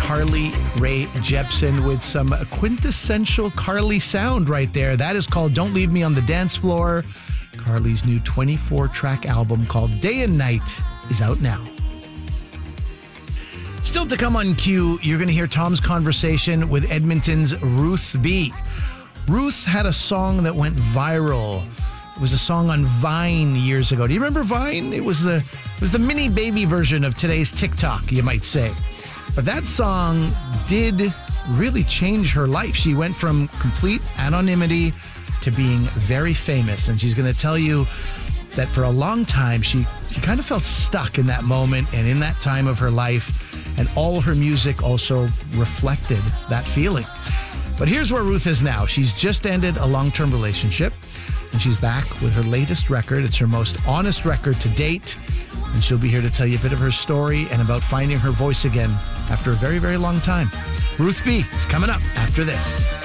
Carly Rae Jepsen with some quintessential Carly sound right there. That is called Don't Leave Me on the Dance Floor. Carly's new 24-track album called Day and Night is out now. Still to come on Q, you're going to hear Tom's conversation with Edmonton's Ruth B. Ruth had a song that went viral. It was a song on Vine years ago. Do you remember Vine? It was the mini baby version of today's TikTok, you might say. But that song did really change her life. She went from complete anonymity to being very famous. And she's going to tell you that for a long time, she kind of felt stuck in that moment and in that time of her life. And all her music also reflected that feeling. But here's where Ruth is now. She's just ended a long-term relationship. And she's back with her latest record. It's her most honest record to date. And she'll be here to tell you a bit of her story and about finding her voice again after a very, very long time. Ruth B is coming up after this.